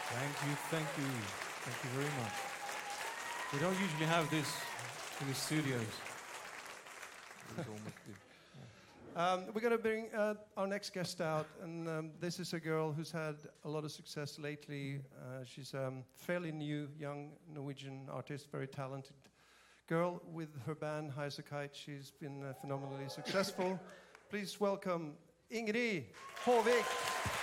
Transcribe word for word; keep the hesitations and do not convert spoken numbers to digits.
Thank you, thank you, thank you very much. We don't usually have this in the studios. It's almost good. Um, we're going to bring uh, our next guest out, and um, this is a girl who's had a lot of success lately. Uh, she's a um, fairly new, young Norwegian artist, very talented girl with her band Highasakite. She's been uh, phenomenally successful. Please welcome Ingrid Håvik.